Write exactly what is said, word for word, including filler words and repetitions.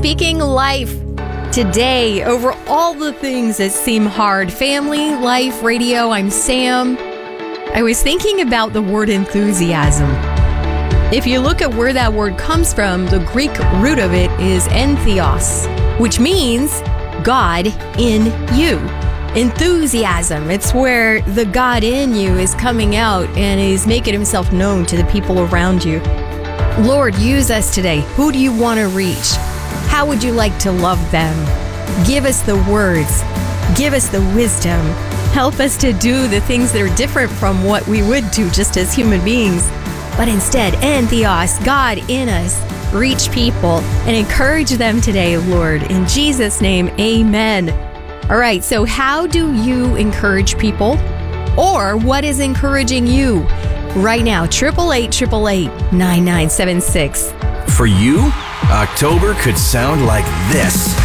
speaking life today over all the things that seem hard. Family, life, radio. I'm Sam. I was thinking about the word enthusiasm. If you look at where that word comes from, the Greek root of it is entheos, which means God in you. Enthusiasm. It's where the God in you is coming out and is making himself known to the people around you. Lord, use us today. Who do you want to reach? How would you like to love them? Give us the words. Give us the wisdom. Help us to do the things that are different from what we would do just as human beings. But instead, entheos, God in us, reach people and encourage them today, Lord. In Jesus' name, amen. All right, so how do you encourage people? Or what is encouraging you? Right now, eight eight eight, eight eight eight, nine nine seven six. For you, October could sound like this.